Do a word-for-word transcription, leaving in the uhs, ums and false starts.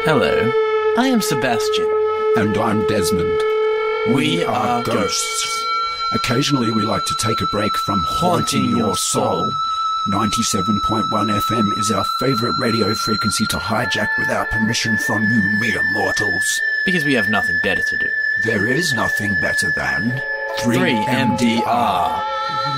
Hello, I am Sebastian. And I'm Desmond. We are ghosts. Occasionally we like to take a break from haunting your soul. ninety-seven point one F M is our favourite radio frequency to hijack without permission from you mere mortals. Because we have nothing better to do. There is nothing better than three M D R.